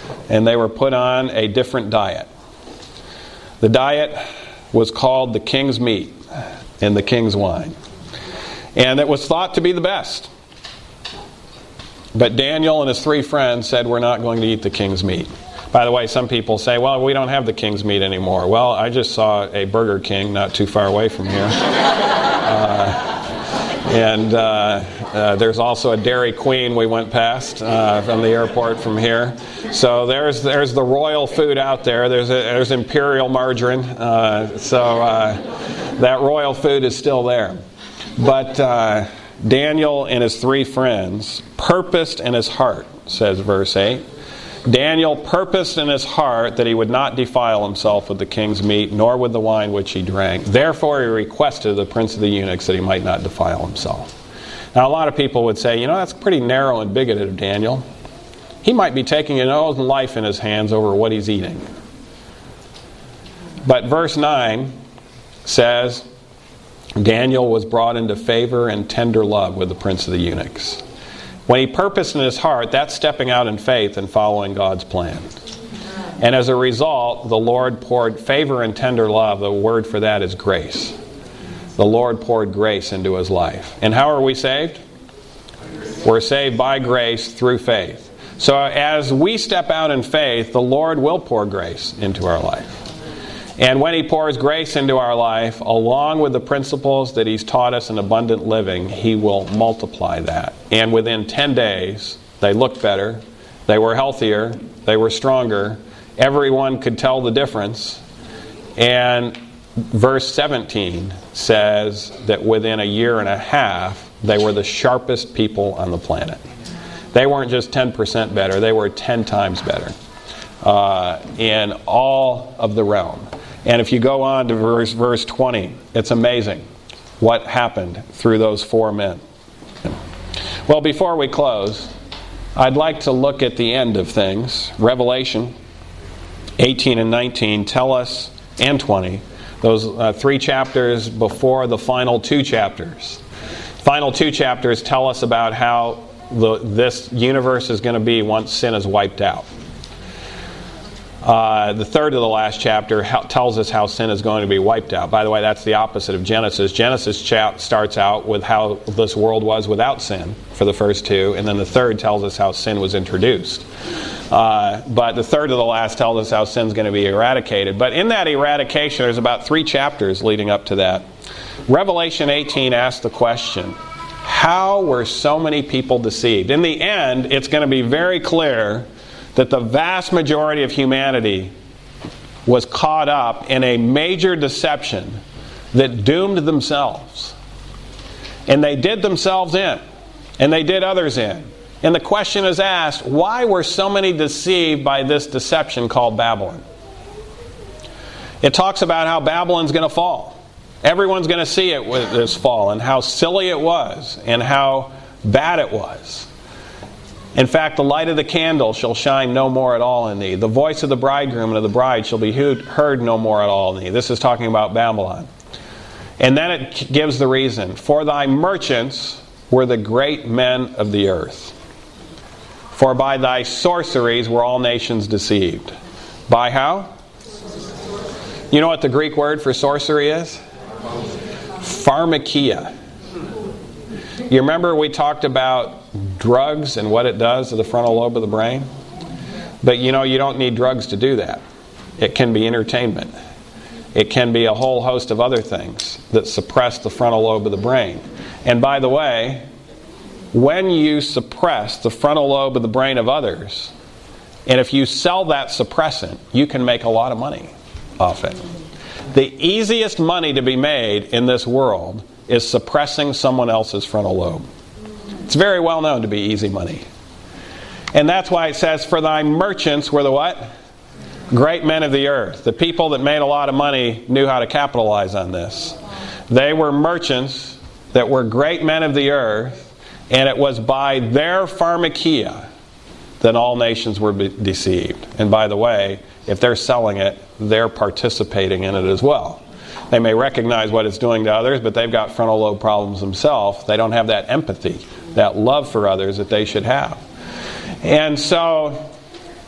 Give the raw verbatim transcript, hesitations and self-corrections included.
and they were put on a different diet. The diet was called the king's meat and the king's wine. And it was thought to be the best. But Daniel and his three friends said, we're not going to eat the king's meat. By the way, some people say, well, we don't have the king's meat anymore. Well, I just saw a Burger King not too far away from here. uh, and uh, uh, there's also a Dairy Queen we went past uh, from the airport from here. So there's there's the royal food out there. There's a, there's imperial margarine. Uh, so uh, that royal food is still there. But uh, Daniel and his three friends purposed in his heart, says verse eight. Daniel purposed in his heart that he would not defile himself with the king's meat, nor with the wine which he drank. Therefore he requested of the prince of the eunuchs that he might not defile himself. Now a lot of people would say, you know, that's pretty narrow and bigoted of Daniel. He might be taking his own life in his hands over what he's eating. But verse nine says, Daniel was brought into favor and tender love with the prince of the eunuchs. When he purposed in his heart, that's stepping out in faith and following God's plan. And as a result, the Lord poured favor and tender love. The word for that is grace. The Lord poured grace into his life. And how are we saved? We're saved by grace through faith. So as we step out in faith, the Lord will pour grace into our life. And when he pours grace into our life, along with the principles that he's taught us in abundant living, he will multiply that. And within ten days, they looked better, they were healthier, they were stronger. Everyone could tell the difference. And verse seventeen says that within a year and a half, they were the sharpest people on the planet. They weren't just ten percent better, they were ten times better uh, in all of the realm. And if you go on to verse, verse twenty, it's amazing what happened through those four men. Well, before we close, I'd like to look at the end of things. Revelation eighteen and nineteen tell us, and twenty, those uh, three chapters before the final two chapters. Final two chapters tell us about how the, this universe is going to be once sin is wiped out. Uh, the third of the last chapter ha- tells us how sin is going to be wiped out. By the way, that's the opposite of Genesis. Genesis cha- starts out with how this world was without sin for the first two, and then the third tells us how sin was introduced. Uh, but the third of the last tells us how sin is going to be eradicated. But in that eradication, there's about three chapters leading up to that. Revelation eighteen asks the question, how were so many people deceived? In the end, it's going to be very clear that the vast majority of humanity was caught up in a major deception that doomed themselves. And they did themselves in. And they did others in. And the question is asked, why were so many deceived by this deception called Babylon? It talks about how Babylon's going to fall. Everyone's going to see it with this fall, and how silly it was, and how bad it was. In fact, the light of the candle shall shine no more at all in thee. The voice of the bridegroom and of the bride shall be heard no more at all in thee. This is talking about Babylon. And then it gives the reason. For thy merchants were the great men of the earth. For by thy sorceries were all nations deceived. By how? You know what the Greek word for sorcery is? Pharmakia. You remember we talked about drugs and what it does to the frontal lobe of the brain? But you know, you don't need drugs to do that. It can be entertainment. It can be a whole host of other things that suppress the frontal lobe of the brain. And by the way, when you suppress the frontal lobe of the brain of others, and if you sell that suppressant, you can make a lot of money off it. The easiest money to be made in this world is suppressing someone else's frontal lobe. It's very well known to be easy money. And that's why it says, for thy merchants were the what? Great men of the earth. The people that made a lot of money knew how to capitalize on this. They were merchants that were great men of the earth, and it was by their pharmakia that all nations were be- deceived. And by the way, if they're selling it, they're participating in it as well. They may recognize what it's doing to others, but they've got frontal lobe problems themselves. They don't have that empathy, that love for others that they should have. And so